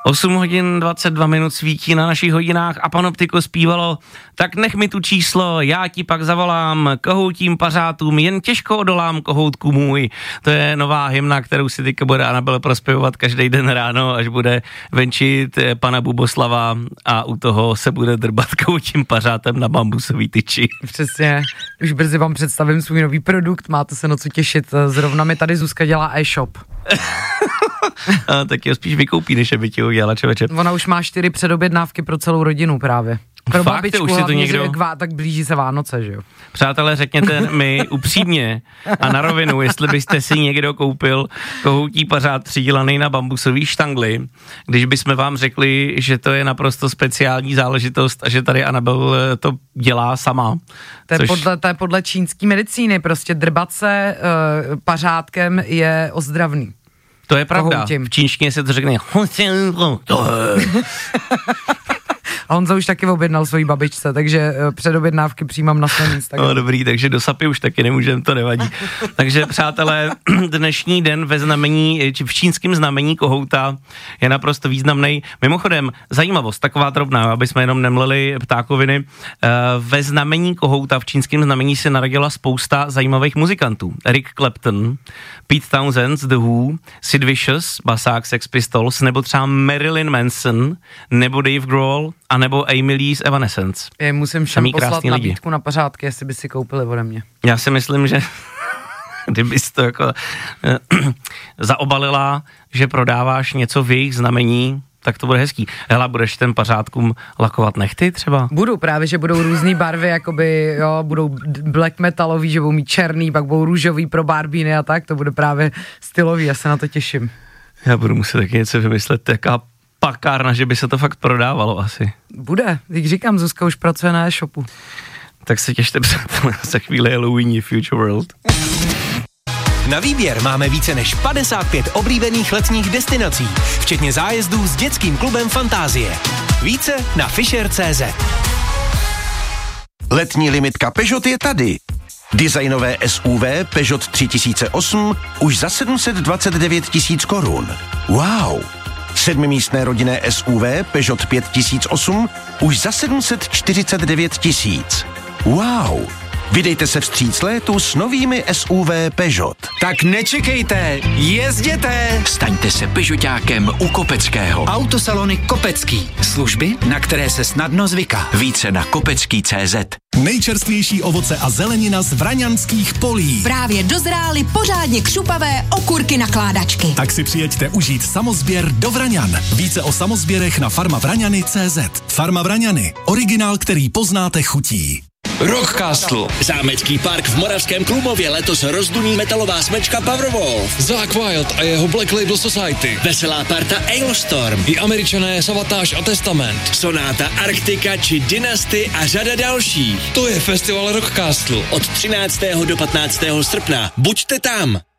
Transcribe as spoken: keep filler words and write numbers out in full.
osm hodin dvacet dva minut svítí na našich hodinách a Panoptiko zpívalo: tak nech mi tu číslo, já ti pak zavolám, kohoutím pařátům, jen těžko odolám, kohoutku můj. To je nová hymna, kterou si teďka bude Anabel prospěvovat každý den ráno, až bude venčit pana Buboslava a u toho se bude drbat kohoutím pařátem na bambusový tyči. Přesně, už brzy vám představím svůj nový produkt, máte se na co těšit, zrovna mi tady Zuzka dělá e-shop. A, tak jo, spíš vykoupí, než aby ti ho dělala, člověče. Ona už má čtyři předobědnávky pro celou rodinu právě. Pro Fakt, babičku, už si to někdo... že kvá, tak blíží se Vánoce, že jo. Přátelé, řekněte mi upřímně a na rovinu, jestli byste si někdo koupil kohoutí pařád třídilaný na bambusový štangli, když bychom vám řekli, že to je naprosto speciální záležitost a že tady Anabel to dělá sama. To je, což... podle, to je podle čínský medicíny, prostě drbat se uh, pařátkem je ozdravný. To je pravda, Kohoutím. V čínštině se to řekne. A Honza už taky objednal svojí babičce, takže předobjednávky přijímám na svém Instagramu. No dobrý, takže do sapy už taky nemůžeme, to nevadí. Takže přátelé, dnešní den ve znamení, či v čínském znamení kohouta je naprosto významný. Mimochodem, zajímavost, taková drobná, aby jsme jenom nemleli ptákoviny. Ve znamení kohouta, v čínském znamení se narodila spousta zajímavých muzikantů. Eric Clapton, Pete Townshend, The Who, Sid Vicious, basák Sex Pistols, nebo třeba Marilyn Manson, nebo Dave Grohl, a nebo Amy Lee z Evanescence. Je, musím všem poslat nabídku na pařátky, jestli by si koupili ode mě. Já si myslím, že kdybys to jako zaobalila, že prodáváš něco v jejich znamení, tak to bude hezký. Hela, budeš ten pařátkům lakovat nechty třeba? Budu, právě, že budou různý barvy, jakoby, jo, budou black metalový, že budou mít černý, pak budou růžový pro barbíny a tak, to bude právě stylový, já se na to těším. Já budu muset taky něco vymyslet, jaká pakárna, že by se to fakt prodávalo asi. Bude, jak říkám, Zuzka už pracuje na e-shopu. Tak se těšte přátelé, za chvíli Halloween Future World. Na výběr máme více než padesát pět oblíbených letních destinací, včetně zájezdů s dětským klubem Fantázie. Více na Fisher tečka cé zet. Letní limitka Peugeot je tady. Designové S U V Peugeot tři tisíce osm už za sedm set dvacet devět tisíc korun. Wow! Sedmimístné rodinné S U V Peugeot pět tisíc osm už za sedm set čtyřicet devět tisíc. Wow! Vydejte se vstříc létu s novými S U V Peugeot. Tak nečekejte, jezděte! Staňte se Peugeotákem u Kopeckého. Autosalony Kopecký. Služby, na které se snadno zvyká. Více na kopecký tečka cé zet. Nejčerstvější ovoce a zelenina z vraňanských polí. Právě dozrály pořádně křupavé okurky nakládačky. Tak si přijeďte užít samozběr do Vraňan. Více o samozběrech na farma vraňany tečka cé zet. Farma Vraňany. Originál, který poznáte chutí. Rockcastle. Zámecký park v Moravském Klumově letos rozduní metalová smečka Powerwolf. Zakk Wylde a jeho Black Label Society. Veselá parta Ailstorm. I Američané Savatage a Testament. Sonáta Arktika či Dynasty a řada dalších. To je festival Rockcastle. Od třináctého do patnáctého srpna. Buďte tam.